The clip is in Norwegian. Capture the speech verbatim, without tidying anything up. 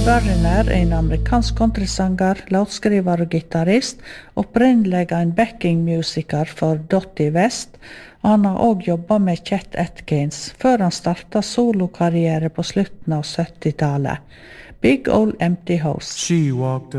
Berliner er en amerikansk countrysanger, låtskriver og gitarrist, opprinnelig en backing-musiker for Dottie West, og han har også jobbet med Chet Atkins, før han startet solokarriere på slutten av syttitallet. Big Ol' Empty House. She walked